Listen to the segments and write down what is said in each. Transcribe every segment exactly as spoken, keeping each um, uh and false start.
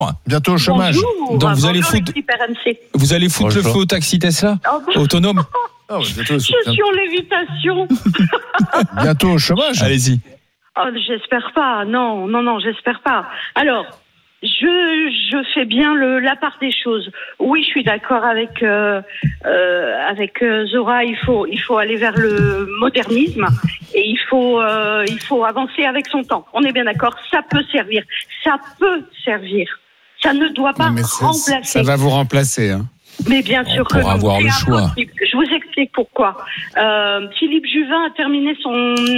Bientôt au chômage. Bonjour, Donc vous bonjour, allez foutre, l'équipe R M C. vous allez foutre Bonjour. le feu au taxi Tesla Oh, autonome. Ah ouais, bientôt, je suis en lévitation. bientôt au chômage. Allez-y. Oh, j'espère pas. Non, non, non, j'espère pas. Alors, je, je fais bien le, la part des choses. Oui, je suis d'accord avec euh, euh, avec euh, Zora. Il faut il faut aller vers le modernisme et il faut euh, il faut avancer avec son temps. On est bien d'accord. Ça peut servir. Ça peut servir. Ça ne doit pas Mais c'est- remplacer. ça va vous remplacer. Hein. Mais bien sûr que pourra non, avoir c'est le choix. impossible. Je vous explique pourquoi. Euh, Philippe Juvin a terminé son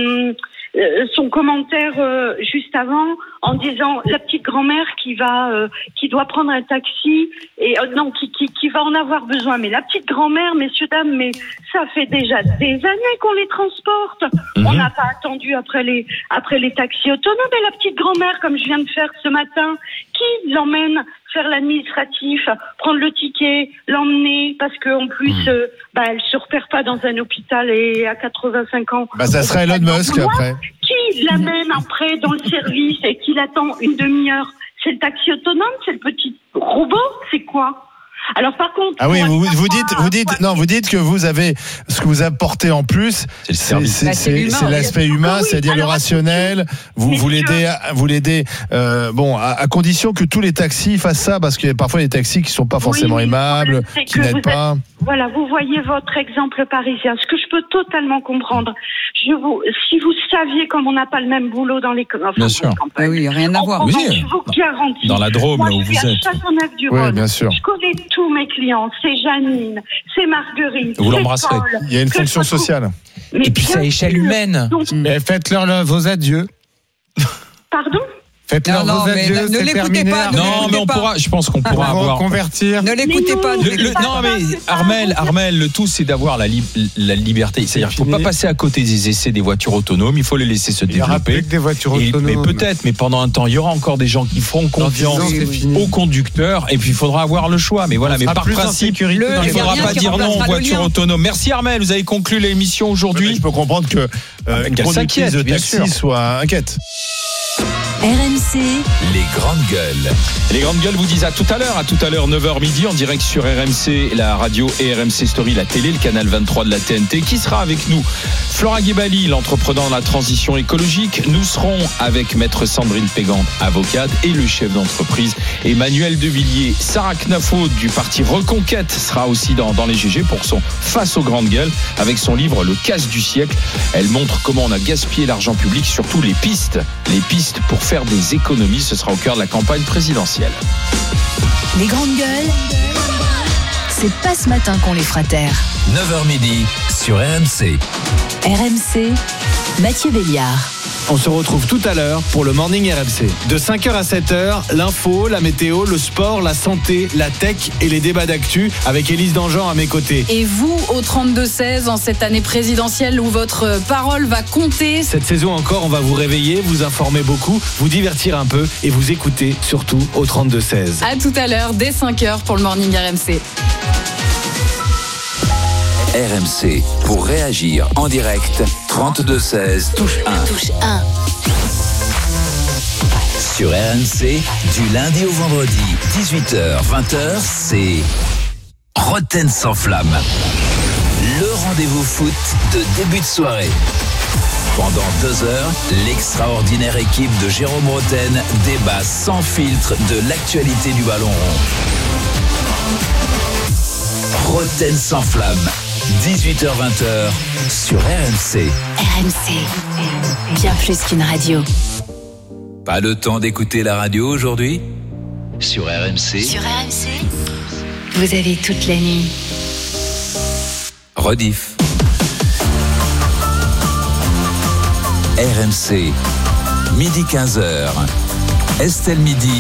euh, son commentaire euh, juste avant en disant la petite grand-mère qui va euh, qui doit prendre un taxi et euh, non qui, qui qui va en avoir besoin. Mais la petite grand-mère, messieurs dames, mais ça fait déjà des années qu'on les transporte. Mhm. On n'a pas attendu après les après les taxis autonomes. Et la petite grand-mère, comme je viens de faire ce matin, qui l'emmène faire l'administratif, prendre le ticket, l'emmener, parce qu'en plus, mmh. euh, bah, elle se repère pas dans un hôpital et à quatre-vingt-cinq ans. Bah, ça serait Elon Musk après. Qui l'amène après dans le service et qui l'attend une demi-heure? C'est le taxi autonome? C'est le petit robot? C'est quoi? Alors par contre, ah oui, vous, vous dites, vous dites, non, vous dites que vous avez ce que vous apportez en plus, C'est le service. c'est, Bah, c'est c'est, l'humain, c'est oui. l'aspect humain, Oui, c'est-à-dire le alors, rationnel. Vous, mais vous je- l'aidez, à- vous l'aidez, euh, bon, à, à condition que tous les taxis fassent ça, parce qu'il y a parfois des taxis qui sont pas forcément Oui, aimables, c'est qui que n'aident vous pas. Voilà, vous voyez votre exemple parisien, ce que je peux totalement comprendre. Je vous, si vous saviez comme on n'a pas le même boulot dans les enfin, Bien sûr. Ah oui, rien à en voir. Provence, Oui. je vous garantis. Dans la Drôme, Moi, là où je suis vous à êtes. Châteauneuf-du-Rhône. Oui, bien sûr. Je connais tous mes clients. C'est Janine, c'est Marguerite, Vous c'est l'embrasserez. Paul. Il y a une Que fonction je retrouve- sociale. Mais Et puis c'est à bien échelle sûr. humaine. Donc, Mais faites-leur le- vos adieux. pardon? Faites-leur Non, non, vos mais adieux. ne- ne c'est l'écoutez terminé. pas, ne Non, l'écoutez mais on pas. pourra, je pense qu'on pourra Pour avoir. convertir. Ne l'écoutez Mais pas. non, ne Le- l'écoutez le- pas. non mais c'est pas Armel, un bon Armel, le tout c'est d'avoir la, lib- la liberté. C'est-à-dire qu'il ne faut fini. pas passer à côté des essais des voitures autonomes. Il faut les laisser se Il y aura développer. plus que des voitures Et- mais autonomes. peut-être, mais pendant un temps, il y aura encore des gens qui feront Dans dix ans, confiance c'est fini. aux conducteurs. Et puis il faudra avoir le choix. Mais voilà, On mais sera par plus en principe, sécurité Le- dans il les ne y a faudra rien pas qui dire non aux remplacera le voitures lien. autonomes. Merci Armel, vous avez conclu l'émission aujourd'hui. Je peux comprendre que euh, une Qu'elle conductrice s'inquiète, de bien taxi sûr. soit inquiète. R M C, Les grandes gueules. Les grandes gueules vous disent à tout à l'heure, à tout à l'heure, neuf heures midi, en direct sur R M C, la radio et R M C Story, la télé, le canal vingt-trois de la T N T. Qui sera avec nous? Flora Guébali, l'entrepreneur de la transition écologique. Nous serons avec maître Sandrine Pégant, avocate, et le chef d'entreprise Emmanuel Devilliers. Sarah Knafo du parti Reconquête sera aussi dans, dans les G G pour son Face aux grandes gueules avec son livre Le casse du siècle. Elle montre comment on a gaspillé l'argent public, surtout les pistes. Les pistes pour faire des économies, ce sera au cœur de la campagne présidentielle. les grandes gueules, c'est pas ce matin qu'on les fera taire. neuf heures midi sur R M C. R M C, Mathieu Béliard. On se retrouve tout à l'heure pour le Morning R M C. De cinq heures à sept heures, l'info, la météo, le sport, la santé, la tech et les débats d'actu avec Élise Dangean à mes côtés. Et vous, au trente-deux seize, en cette année présidentielle où votre parole va compter. Cette saison encore, on va vous réveiller, vous informer beaucoup, vous divertir un peu et vous écouter surtout au trente-deux seize. À tout à l'heure, dès cinq heures pour le Morning R M C. R M C, pour réagir en direct, trente-deux seize, touche un. Touche un. Sur R M C, du lundi au vendredi, dix-huit heures, vingt heures, c'est Rotten sans flamme. Le rendez-vous foot de début de soirée. Pendant deux heures, l'extraordinaire équipe de Jérôme Rotten débat sans filtre de l'actualité du ballon rond. Rotten sans flamme, dix-huit heures vingt sur R M C. R M C, bien plus qu'une radio. Pas le temps d'écouter la radio aujourd'hui? Sur R M C, Sur R M C, vous avez toute la nuit. rediff. R M C, midi quinze heures. Estelle Midi.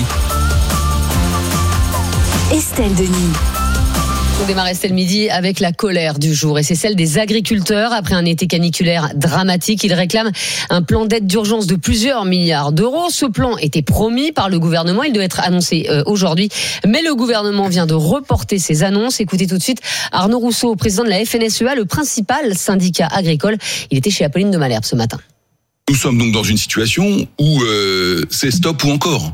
Estelle Denis. On démarre Estelle Midi avec la colère du jour et c'est celle des agriculteurs. Après un été caniculaire dramatique, ils réclament un plan d'aide d'urgence de plusieurs milliards d'euros. Ce plan était promis par le gouvernement, il doit être annoncé euh, aujourd'hui, mais le gouvernement vient de reporter ses annonces. Écoutez tout de suite Arnaud Rousseau, président de la F N S E A, le principal syndicat agricole. Il était chez Apolline de Malherbe ce matin. Nous sommes donc dans une situation où euh, c'est stop ou encore,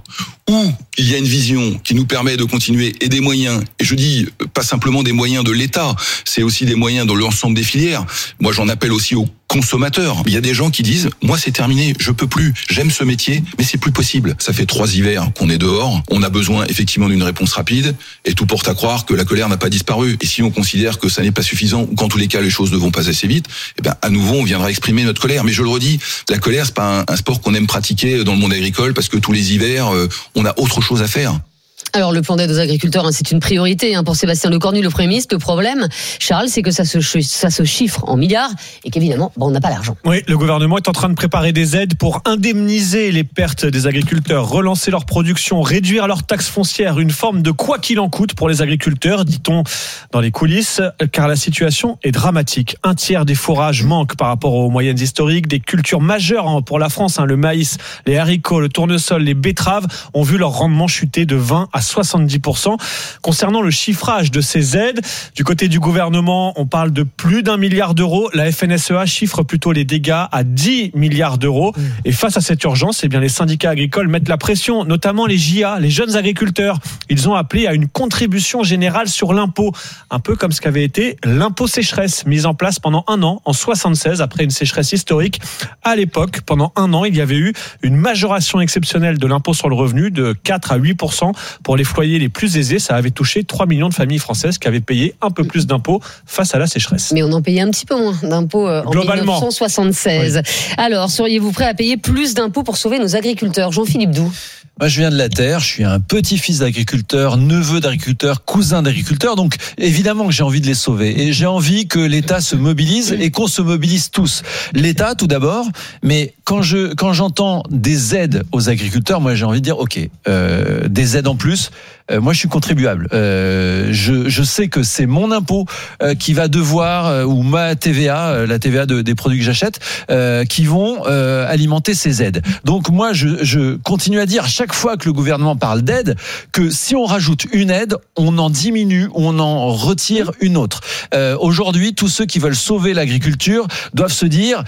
où il y a une vision qui nous permet de continuer et des moyens, et je dis pas simplement des moyens de l'État, c'est aussi des moyens de l'ensemble des filières. Moi, j'en appelle aussi aux consommateurs. Il y a des gens qui disent, moi c'est terminé, je peux plus, j'aime ce métier, mais c'est plus possible. Ça fait trois hivers qu'on est dehors, on a besoin effectivement d'une réponse rapide, et tout porte à croire que la colère n'a pas disparu. Et si on considère que ça n'est pas suffisant, ou qu'en tous les cas les choses ne vont pas assez vite, eh ben à nouveau on viendra exprimer notre colère. Mais je le redis, la colère c'est pas un, un sport qu'on aime pratiquer dans le monde agricole, parce que tous les hivers, euh, on a autre chose à faire. Alors le plan d'aide aux agriculteurs, hein, c'est une priorité hein, pour Sébastien Lecornu, le Premier ministre. Le problème, Charles, c'est que ça se, ça se chiffre en milliards et qu'évidemment, bon, on n'a pas l'argent. Oui, le gouvernement est en train de préparer des aides pour indemniser les pertes des agriculteurs, relancer leur production, réduire leurs taxes foncières, une forme de quoi qu'il en coûte pour les agriculteurs, dit-on dans les coulisses, car la situation est dramatique. Un tiers des fourrages manquent par rapport aux moyennes historiques, des cultures majeures pour la France, hein, le maïs, les haricots, le tournesol, les betteraves ont vu leur rendement chuter de vingt à soixante-dix pour cent. Concernant le chiffrage de ces aides, du côté du gouvernement, on parle de plus d'un milliard d'euros. La F N S E A chiffre plutôt les dégâts à dix milliards d'euros. Et face à cette urgence, eh bien, les syndicats agricoles mettent la pression, notamment les J A, les jeunes agriculteurs. Ils ont appelé à une contribution générale sur l'impôt, un peu comme ce qu'avait été l'impôt sécheresse, mis en place pendant un an, en soixante-seize, après une sécheresse historique. À l'époque, pendant un an, il y avait eu une majoration exceptionnelle de l'impôt sur le revenu de quatre à huit pour cent. Pour les foyers les plus aisés, ça avait touché trois millions de familles françaises qui avaient payé un peu plus d'impôts face à la sécheresse. Mais on en payait un petit peu moins d'impôts en mille neuf cent soixante-seize. Oui. Alors, seriez-vous prêt à payer plus d'impôts pour sauver nos agriculteurs ? Jean-Philippe Doux. Moi, je viens de la terre, je suis un petit-fils d'agriculteur, neveu d'agriculteur, cousin d'agriculteur, donc évidemment que j'ai envie de les sauver. Et j'ai envie que l'État se mobilise et qu'on se mobilise tous. L'État, tout d'abord, mais quand je quand j'entends des aides aux agriculteurs, moi j'ai envie de dire, ok, euh, des aides en plus, euh, moi je suis contribuable. Euh, je, je sais que c'est mon impôt euh, qui va devoir, euh, ou ma T V A, euh, la T V A de, des produits que j'achète, euh, qui vont euh, alimenter ces aides. Donc moi, je, je continue à dire, chaque fois que le gouvernement parle d'aide, que si on rajoute une aide, on en diminue ou on en retire une autre. Euh, aujourd'hui, tous ceux qui veulent sauver l'agriculture doivent se dire,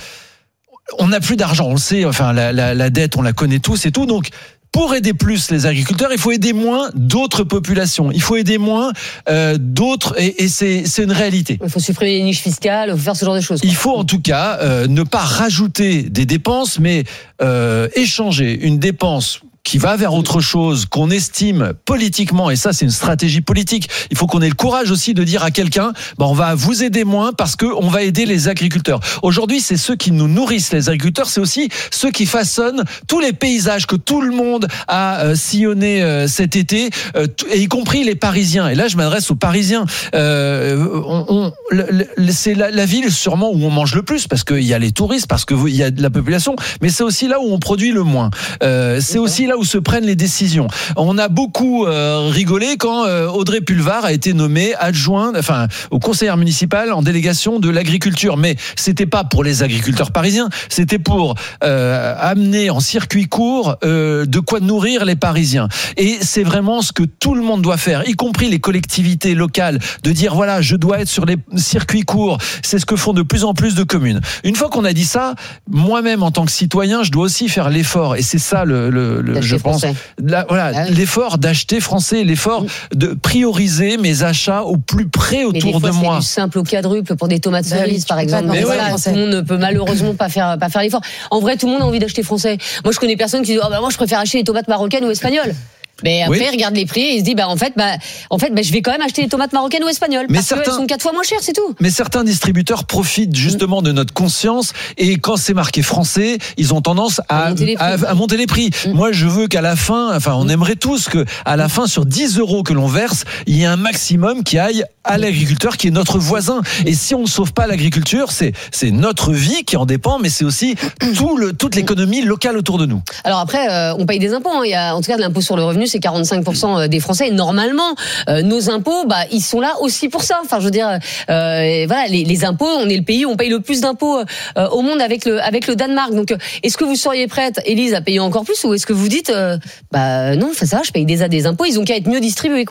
on n'a plus d'argent, on le sait, enfin la, la, la dette, on la connaît tous et tout, donc pour aider plus les agriculteurs, il faut aider moins d'autres populations. Il faut aider moins euh, d'autres, et, et c'est, c'est une réalité. Il faut supprimer les niches fiscales, il faut faire ce genre de choses. Il faut en tout cas euh, ne pas rajouter des dépenses, mais euh, échanger une dépense qui va vers autre chose, qu'on estime politiquement, et ça c'est une stratégie politique. Il faut qu'on ait le courage aussi de dire à quelqu'un, bah, on va vous aider moins parce que on va aider les agriculteurs. Aujourd'hui, c'est ceux qui nous nourrissent, les agriculteurs, c'est aussi ceux qui façonnent tous les paysages que tout le monde a euh, sillonné euh, cet été, euh, et y compris les Parisiens. Et là, je m'adresse aux Parisiens. Euh, on, on, le, le, c'est la, la ville sûrement où on mange le plus, parce qu'il y a les touristes, parce qu'il y a de la population, mais c'est aussi là où on produit le moins. Euh, c'est aussi là où se prennent les décisions. On a beaucoup euh, rigolé quand euh, Audrey Pulvar a été nommée adjointe, enfin, au conseiller municipal en délégation de l'agriculture. Mais c'était pas pour les agriculteurs parisiens, c'était pour euh, amener en circuit court euh, de quoi nourrir les Parisiens. Et c'est vraiment ce que tout le monde doit faire, y compris les collectivités locales, de dire voilà, je dois être sur les circuits courts. C'est ce que font de plus en plus de communes. Une fois qu'on a dit ça, moi-même en tant que citoyen, je dois aussi faire l'effort. Et c'est ça le, le, le je pense, la, voilà, ah oui. l'effort d'acheter français, l'effort de prioriser mes achats au plus près autour fois, de moi. C'est du simple au quadruple pour des tomates bah, cerises, oui, par exemple. Mais voilà, ouais, tout le monde ne peut malheureusement pas faire pas faire l'effort. En vrai, tout le monde a envie d'acheter français. Moi, je connais personne qui dit oh, bah, moi, je préfère acheter les tomates marocaines ou espagnoles. Mais après, oui. il regarde les prix et il se dit, bah, en fait, bah, en fait, bah, je vais quand même acheter des tomates marocaines ou espagnoles. Mais parce certains, qu'elles sont quatre fois moins chères, c'est tout. Mais certains distributeurs profitent justement mmh. de notre conscience, et quand c'est marqué français, ils ont tendance à, à, monter, les à, à monter les prix. Mmh. Moi, je veux qu'à la fin, enfin, on aimerait tous que, à la fin, sur dix euros que l'on verse, il y ait un maximum qui aille à l'agriculteur, qui est notre voisin. Et si on ne sauve pas l'agriculture, c'est, c'est notre vie qui en dépend, mais c'est aussi tout le, toute l'économie locale autour de nous. Alors après, euh, on paye des impôts, hein. Il y a, en tout cas, de l'impôt sur le revenu, c'est quarante-cinq pour cent des Français. Et normalement, euh, nos impôts, bah, ils sont là aussi pour ça. Enfin, je veux dire, euh, voilà, les, les impôts, on est le pays où on paye le plus d'impôts euh, au monde avec le, avec le Danemark. Donc, est-ce que vous seriez prête, Élise, à payer encore plus, ou est-ce que vous dites, euh, bah non, enfin ça, je paye déjà des impôts, ils ont qu'à être mieux distribués, quoi?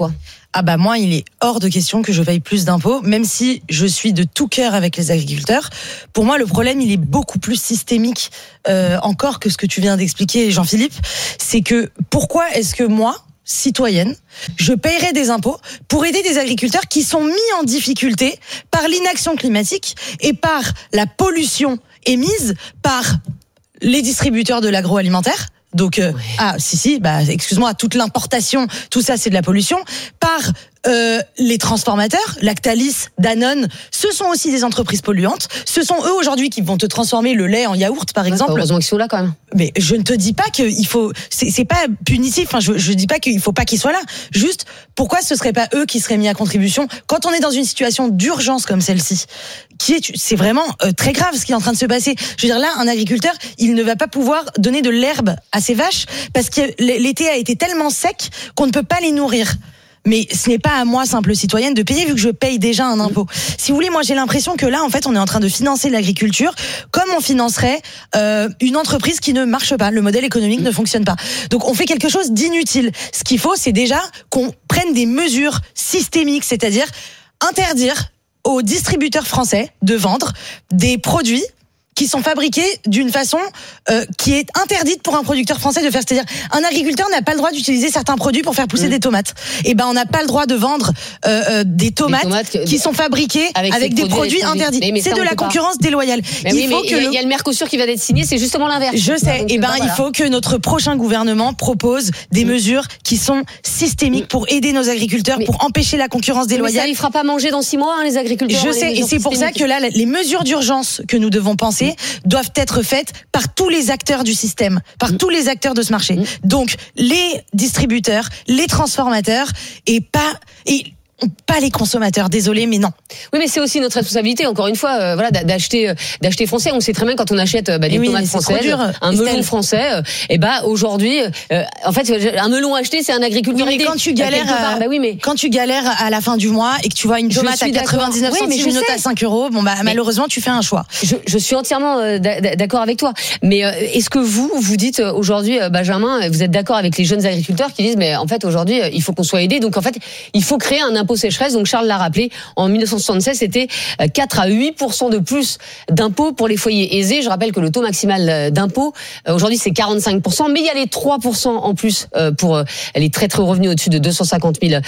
Ah bah moi, il est hors de question que je paye plus d'impôts, même si je suis de tout cœur avec les agriculteurs. Pour moi, le problème, il est beaucoup plus systémique euh, encore que ce que tu viens d'expliquer, Jean-Philippe. C'est que pourquoi est-ce que moi, citoyenne, je paierai des impôts pour aider des agriculteurs qui sont mis en difficulté par l'inaction climatique et par la pollution émise par les distributeurs de l'agroalimentaire. Donc, euh, ouais. ah, si, si, bah, excuse-moi, toute l'importation, tout ça, c'est de la pollution. Par euh, les transformateurs, Lactalis, Danone, ce sont aussi des entreprises polluantes. Ce sont eux aujourd'hui qui vont te transformer le lait en yaourt, par exemple. Ouais, heureusement qu'ils sont là quand même. Mais je ne te dis pas qu'il faut, c'est, c'est pas punitif. Enfin, je, je dis pas qu'il faut pas qu'ils soient là. Juste, pourquoi ce serait pas eux qui seraient mis à contribution quand on est dans une situation d'urgence comme celle-ci, qui est, c'est vraiment euh, très grave ce qui est en train de se passer. Je veux dire, là, un agriculteur, il ne va pas pouvoir donner de l'herbe à ses vaches parce que l'été a été tellement sec qu'on ne peut pas les nourrir. Mais ce n'est pas à moi, simple citoyenne, de payer vu que je paye déjà un impôt. Si vous voulez, moi j'ai l'impression que là, en fait, on est en train de financer l'agriculture comme on financerait euh, une entreprise qui ne marche pas. Le modèle économique ne fonctionne pas. Donc on fait quelque chose d'inutile. Ce qu'il faut, c'est déjà qu'on prenne des mesures systémiques, c'est-à-dire interdire aux distributeurs français de vendre des produits qui sont fabriqués d'une façon euh, qui est interdite pour un producteur français de faire. C'est-à-dire, un agriculteur n'a pas le droit d'utiliser certains produits pour faire pousser mmh. des tomates. Et ben, on n'a pas le droit de vendre euh, euh, des tomates, tomates que, qui sont fabriquées avec, avec des produits, produits interdits. Mais, mais c'est de la concurrence pas. déloyale. Mais il oui, faut mais que il y, le... y a le Mercosur qui va être signé, c'est justement l'inverse. Je sais. Donc, et ben, bah, il voilà. faut que notre prochain gouvernement propose des mmh. mesures qui sont systémiques mmh. pour aider nos agriculteurs, mais, pour empêcher la concurrence déloyale. Mais ça, il fera pas manger dans six mois, hein, les agriculteurs. Je sais, et c'est pour ça que là, les mesures d'urgence que nous devons penser mmh. doivent être faites par tous les acteurs du système, par mmh. tous les acteurs de ce marché. Mmh. Donc, les distributeurs, les transformateurs, et pas... Et pas les consommateurs, désolé, mais non. Oui, mais c'est aussi notre responsabilité, encore une fois, euh, voilà, d'acheter, euh, d'acheter français. On sait très bien quand on achète euh, bah, des oui, tomates françaises, dur, un Estelle. melon français. Euh, et bah aujourd'hui, euh, en fait, un melon acheté, c'est un agriculteur. Oui, mais quand tu galères, à, bah oui, mais quand tu galères à la fin du mois et que tu vois une tomate à quatre-vingt-dix-neuf oui, centimes, une autre à cinq euros, bon bah mais malheureusement, tu fais un choix. Je, je suis entièrement euh, d'accord avec toi. Mais euh, est-ce que vous, vous dites euh, aujourd'hui, euh, Benjamin, vous êtes d'accord avec les jeunes agriculteurs qui disent, mais en fait aujourd'hui, euh, il faut qu'on soit aidé. Donc en fait, il faut créer un impôt sécheresse. Donc Charles l'a rappelé, en mille neuf cent soixante-seize, c'était quatre à huit pour cent de plus d'impôts pour les foyers aisés. Je rappelle que le taux maximal d'impôt, aujourd'hui, c'est quarante-cinq pour cent, mais il y a les trois pour cent en plus pour les très très revenus au-dessus de deux cent cinquante mille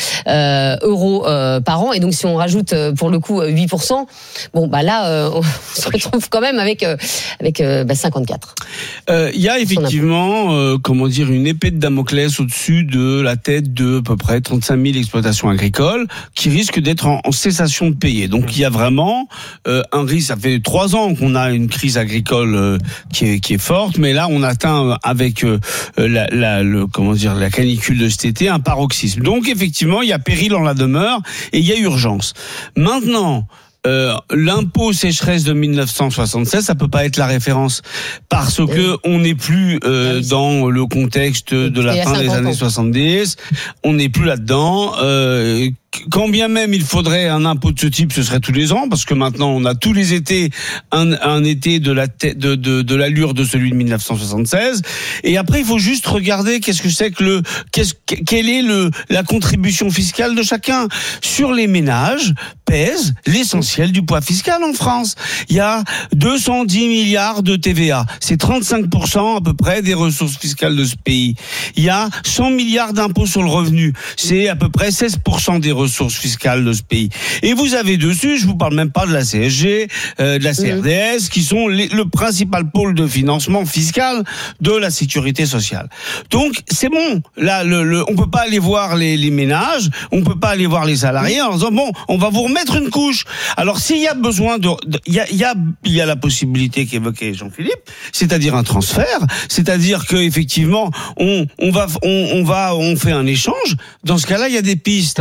euros par an. Et donc, si on rajoute pour le coup huit pour cent, bon, bah là, on se retrouve quand même avec, avec bah, cinquante-quatre. Il euh, y a effectivement, euh, comment dire, une épée de Damoclès au-dessus de la tête de à peu près trente-cinq mille exploitations agricoles qui risque d'être en, en cessation de payer. Donc il y a vraiment euh, un risque. Ça fait trois ans qu'on a une crise agricole euh, qui est qui est forte, mais là on atteint avec euh, la, la le comment dire la canicule de cet été un paroxysme. Donc effectivement il y a péril en la demeure et il y a urgence. Maintenant. Euh, l'impôt sécheresse de mille neuf cent soixante-seize, ça peut pas être la référence parce que on n'est plus euh, dans le contexte de la fin des années soixante-dix. On n'est plus là-dedans. Euh, quand bien même il faudrait un impôt de ce type, ce serait tous les ans, parce que maintenant on a tous les étés un, un été de la tête, de, de, de l'allure de celui de mille neuf cent soixante-seize. Et après il faut juste regarder qu'est-ce que c'est que le, qu'est-ce, quelle est le, la contribution fiscale de chacun. Sur les ménages pèse l'essentiel du poids fiscal en France. Il y a deux cent dix milliards de T V A. C'est trente-cinq pour cent à peu près des ressources fiscales de ce pays. Il y a cent milliards d'impôts sur le revenu. C'est à peu près seize pour cent des ressources fiscales de ce pays. Et vous avez dessus, je vous parle même pas de la C S G, euh, de la C R D S, qui sont les, le principal pôle de financement fiscal de la sécurité sociale. Donc c'est bon. Là, le, le, on peut pas aller voir les, les ménages, on peut pas aller voir les salariés en disant bon, on va vous remettre une couche. Alors s'il y a besoin de, il y a, il y a, il y a la possibilité qu'évoquait Jean-Philippe, c'est-à-dire un transfert, c'est-à-dire que effectivement on, on va, on, on va, on fait un échange. Dans ce cas-là, il y a des pistes hein,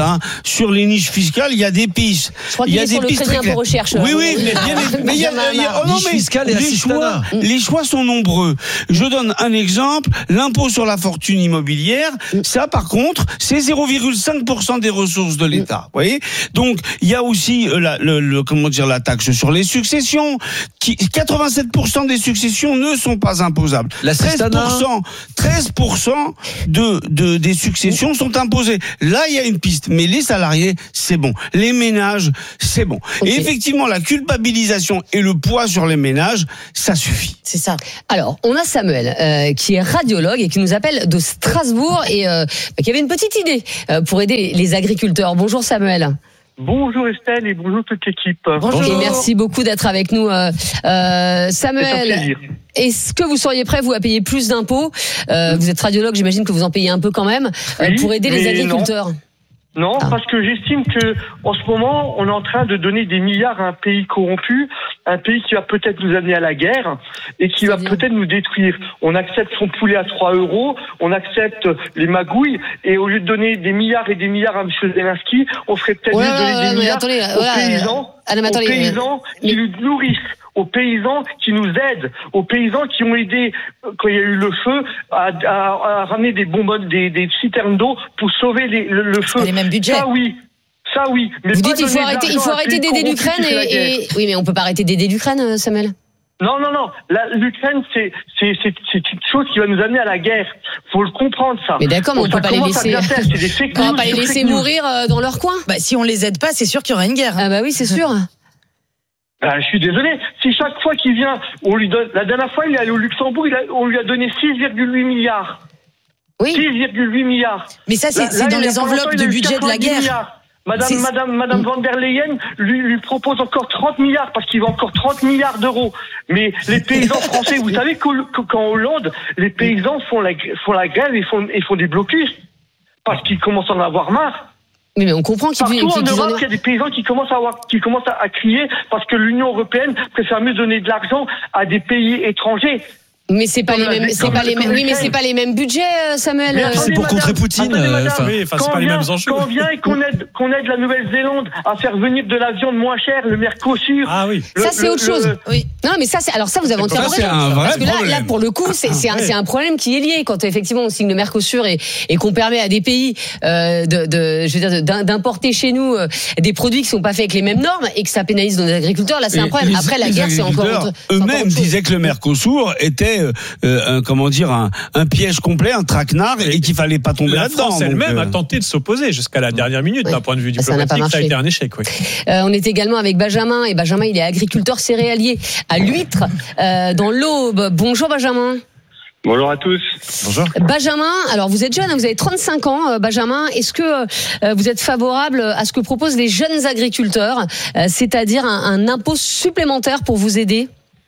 sur les niches fiscales, il y a des pistes. Je crois il y qu'il a est sur des le pistes crédit très impôt claires. recherche. Oui, oui, mais bien, mais il y a, il y a- oh non, Niche mais fiscale et les choix, assistanat. les choix sont nombreux. Je donne un exemple. L'impôt sur la fortune immobilière, ça, par contre, c'est zéro virgule cinq pour cent des ressources de l'État. Vous voyez? Donc, il y a aussi euh, la, le, le, comment dire, la taxe sur les successions. Qui, quatre-vingt-sept pour cent des successions ne sont pas imposables. L'assistanat. treize pour cent de, de, des successions sont imposées. Là, il y a une piste. Mais les salariés, c'est bon. Les ménages, c'est bon. Okay. Et effectivement, la culpabilisation et le poids sur les ménages, ça suffit. C'est ça. Alors, on a Samuel, euh, qui est radiologue et qui nous appelle de Strasbourg et euh, qui avait une petite idée euh, pour aider les agriculteurs. Bonjour Samuel. Bonjour Estelle et bonjour toute l'équipe. Bonjour. Et merci beaucoup d'être avec nous. Euh, euh, Samuel, est-ce que vous seriez prêt, vous, à payer plus d'impôts? euh, Vous êtes radiologue, j'imagine que vous en payez un peu quand même, euh, oui, pour aider les agriculteurs. Non. Non, ah. parce que j'estime que en ce moment, on est en train de donner des milliards à un pays corrompu, un pays qui va peut-être nous amener à la guerre et qui va peut-être nous détruire. On accepte son poulet à trois euros, on accepte les magouilles, et au lieu de donner des milliards et des milliards à M. Zelensky, on ferait peut-être ouais, mieux de donner ouais, des milliards attendez, aux voilà, paysans, euh, non, aux attendez, paysans mais... qui nous nourrissent, aux paysans qui nous aident, aux paysans qui ont aidé, quand il y a eu le feu, à, à, à ramener des bonbonnes, des, des citernes d'eau pour sauver les, le, le feu. Les mêmes budgets. Ça oui. Ça oui. Mais vous pas dites qu'il faut arrêter, il faut arrêter d'aider l'Ukraine et, et oui, mais on peut pas arrêter d'aider l'Ukraine, Samuel. Non, non, non. La, L'Ukraine, c'est, c'est, c'est, c'est une chose qui va nous amener à la guerre. Faut le comprendre, ça. Mais d'accord, mais on, on peut pas les laisser. Faire, c'est des fake on news, va pas les laisser mourir dans leur coin. Bah, si on les aide pas, c'est sûr qu'il y aura une guerre. Ah bah oui, c'est sûr. Ah, je suis désolé. Si chaque fois qu'il vient, on lui donne. La dernière fois, il est allé au Luxembourg, il a, on lui a donné six virgule huit milliards. Oui. six virgule huit milliards. Mais ça, c'est, là, c'est là, dans les enveloppes de budget de la guerre. Milliards. Madame, Madame, Madame van der Leyen lui, lui propose encore trente milliards parce qu'il va encore trente milliards d'euros. Mais les paysans français, vous savez qu'en Hollande, les paysans font la, font la grève et font, et font des blocus parce qu'ils commencent à en avoir marre. Oui, mais on comprend qu'il Partout qu en Europe, il y a des paysans qui commencent à avoir, qui commencent à, à crier parce que l'Union européenne préfère mieux donner de l'argent à des pays étrangers. Mais c'est pas les mêmes, c'est pas les mêmes, oui, mais c'est pas les mêmes budgets, Samuel. Mais c'est pour contrer Poutine. Attendez, enfin, oui, enfin, c'est pas les mêmes enjeux. Quand on vient et qu'on aide, qu'on aide la Nouvelle-Zélande à faire venir de la viande moins chère, le Mercosur. Ah oui. Le, ça c'est le, autre chose. Le... Oui. Non, mais ça c'est, alors ça vous avez entièrement raison. Parce que là, là, pour le coup, c'est, c'est, un, c'est un problème qui est lié quand effectivement on signe le Mercosur et, et qu'on permet à des pays euh, de, de, je veux dire, d'importer chez nous euh, des produits qui sont pas faits avec les mêmes normes et que ça pénalise nos agriculteurs. Là, c'est et un problème. Les, Après, la guerre, c'est encore autre. Eux-mêmes disaient que le Mercosur était euh, un comment dire un, un piège complet, un traquenard, et, et qu'il fallait pas tomber la là-dedans. La France elle-même euh... a tenté de s'opposer jusqu'à la dernière minute oui. d'un point de vue diplomatique. Ça, ça a été un échec. Oui. Euh, on est également avec Benjamin et Benjamin, il est agriculteur céréalier à Lhuître, euh, dans l'Aube. Bonjour Benjamin. Bonjour à tous. Bonjour. Benjamin, alors vous êtes jeune, vous avez trente-cinq ans, Benjamin. Est-ce que euh, vous êtes favorable à ce que proposent les jeunes agriculteurs, euh, c'est-à-dire un, un impôt supplémentaire pour vous aider ?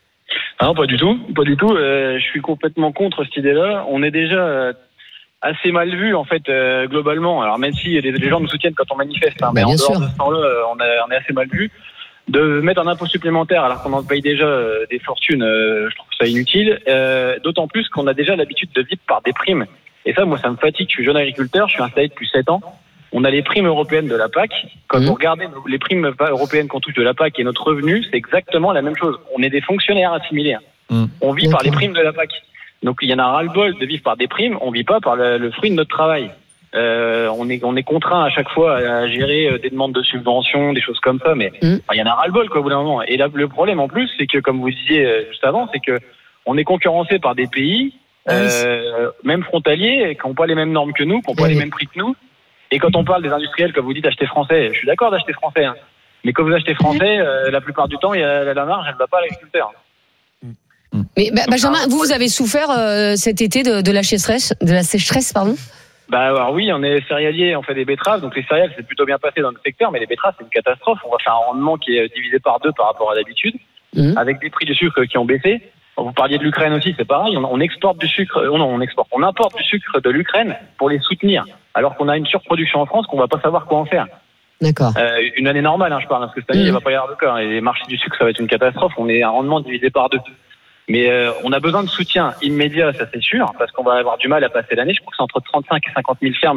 Ah non, pas du tout, pas du tout. Euh, je suis complètement contre cette idée-là. On est déjà euh, assez mal vu en fait euh, globalement. Alors même si les, les gens nous soutiennent quand on manifeste, hein, mais en dehors sûr. de ce temps-là, on, a, on est assez mal vu. De mettre un impôt supplémentaire alors qu'on en paye déjà euh, des fortunes, euh, je trouve ça inutile. Euh, d'autant plus qu'on a déjà l'habitude de vivre par des primes. Et ça, moi, ça me fatigue. Je suis jeune agriculteur, je suis installé depuis sept ans. On a les primes européennes de la P A C. Quand mmh. vous regardez les primes européennes qu'on touche de la P A C et notre revenu, c'est exactement la même chose. On est des fonctionnaires assimilés. Mmh. On vit par les primes de la P A C. Donc il y en a raz-le-bol de vivre par des primes. On vit pas par le, le fruit de notre travail. Euh, on est on est contraint à chaque fois à gérer des demandes de subventions, des choses comme ça. Mais mmh. enfin, il y en a ras-le-bol quoi au bout d'un moment. Et là, le problème en plus, c'est que comme vous disiez juste avant, c'est que on est concurrencé par des pays, euh, même frontaliers, qui n'ont pas les mêmes normes que nous, qui n'ont pas mmh. les mêmes prix que nous. Et quand on parle des industriels, comme vous dites, acheter français, je suis d'accord d'acheter français. Hein. Mais quand vous achetez français, euh, la plupart du temps, il y a la marge, elle ne va pas à l'agriculteur. Mais bah, Benjamin, vous, vous avez souffert euh, cet été de, de la sécheresse, de la sécheresse, pardon. Bah alors oui, on est céréalier, on fait des betteraves, donc les céréales c'est plutôt bien passé dans le secteur, mais les betteraves c'est une catastrophe. On va faire un rendement qui est divisé par deux par rapport à d'habitude, mmh. avec des prix du sucre qui ont baissé. Vous parliez de l'Ukraine aussi, c'est pareil. On, on exporte du sucre, euh, non, on exporte, on importe du sucre de l'Ukraine pour les soutenir, alors qu'on a une surproduction en France qu'on va pas savoir quoi en faire. D'accord. Euh, une année normale, hein, je parle, parce que cette année mmh. il va pas y avoir de cas. Et les marchés du sucre, ça va être une catastrophe. On est un rendement divisé par deux. Mais euh, on a besoin de soutien immédiat, ça c'est sûr, parce qu'on va avoir du mal à passer l'année. Je crois que c'est entre trente-cinq et cinquante mille fermes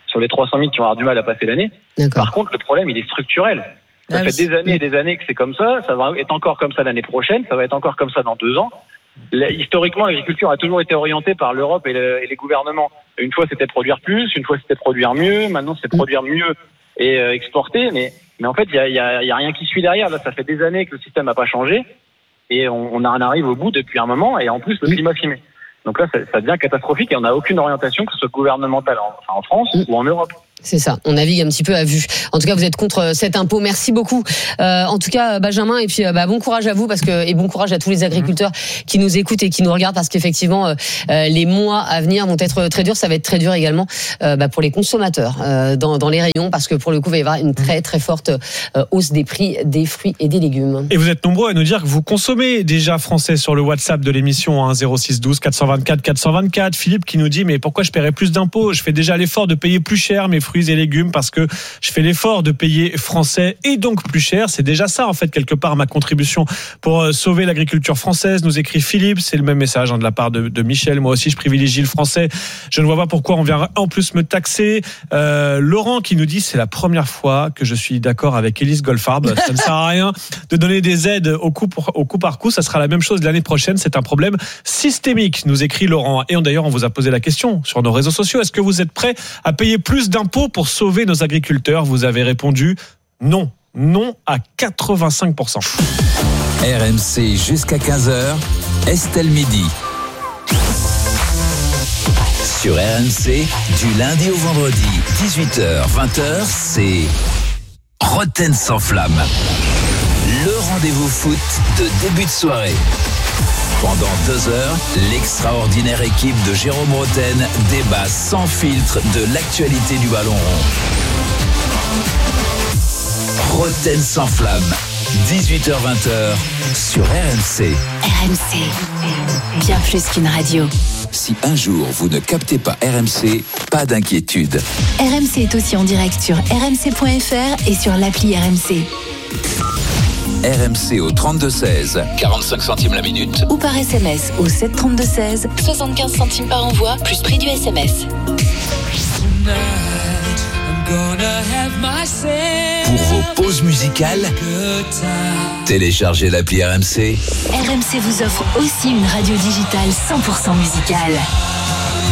sur les trois cent mille qui vont avoir du mal à passer l'année. D'accord. Par contre, le problème, il est structurel. Ça Ah fait oui. des années et des années que c'est comme ça. Ça va être encore comme ça l'année prochaine. Ça va être encore comme ça dans deux ans. Là, historiquement, l'agriculture a toujours été orientée par l'Europe et, le, et les gouvernements. Une fois, c'était produire plus. Une fois, c'était produire mieux. Maintenant, c'est produire mieux et euh, exporter. Mais, mais en fait, il y a, y, a, y a rien qui suit derrière. Là, ça fait des années que le système n'a pas changé. Et on, on en arrive au bout depuis un moment. Et en plus, le climat s'y met. Donc là, ça, ça devient catastrophique et on n'a aucune orientation, que ce soit gouvernementale en, enfin, en France ou en Europe. C'est ça, on navigue un petit peu à vue. En tout cas, vous êtes contre cet impôt. Merci beaucoup. Euh, en tout cas, Benjamin, et puis bah, bon courage à vous, parce que et bon courage à tous les agriculteurs qui nous écoutent et qui nous regardent, parce qu'effectivement, euh, les mois à venir vont être très durs. Ça va être très dur également euh, bah, pour les consommateurs euh, dans, dans les rayons, parce que pour le coup, il va y avoir une très très forte euh, hausse des prix des fruits et des légumes. Et vous êtes nombreux à nous dire que vous consommez déjà français sur le WhatsApp de l'émission, hein, zéro six douze quatre cent vingt-quatre quatre cent vingt-quatre. Philippe qui nous dit mais pourquoi je paierais plus d'impôts ? Je fais déjà l'effort de payer plus cher mes fruits et légumes parce que je fais l'effort de payer français et donc plus cher. C'est déjà ça en fait quelque part ma contribution pour sauver l'agriculture française, nous écrit Philippe. C'est le même message hein, de la part de, de Michel. Moi aussi je privilégie le français. Je ne vois pas pourquoi on vient en plus me taxer. Euh, Laurent qui nous dit c'est la première fois que je suis d'accord avec Élise Goldfarb. Ça ne sert à rien de donner des aides au coup, pour, au coup par coup. Ça sera la même chose l'année prochaine. C'est un problème systémique, nous écrit Laurent. Et d'ailleurs on vous a posé la question sur nos réseaux sociaux. Est-ce que vous êtes prêts à payer plus d'impôts pour sauver nos agriculteurs? Vous avez répondu non. Non à quatre-vingt-cinq pour cent. R M C jusqu'à quinze heures, Estelle Midi. Sur R M C, du lundi au vendredi, dix-huit heures vingt heures, c'est Roten sans flamme. Le rendez-vous foot de début de soirée. Pendant deux heures, l'extraordinaire équipe de Jérôme Roten débat sans filtre de l'actualité du ballon rond. Roten sans flamme, dix-huit heures vingt sur R M C. R M C, bien plus qu'une radio. Si un jour vous ne captez pas R M C, pas d'inquiétude. R M C est aussi en direct sur r m c point f r et sur l'appli R M C. R M C au trente-deux seize, quarante-cinq centimes la minute. Ou par S M S au sept trente-deux seize, soixante-quinze centimes par envoi, plus prix du S M S. Pour vos pauses musicales, téléchargez l'appli R M C. R M C vous offre aussi une radio digitale cent pour cent musicale.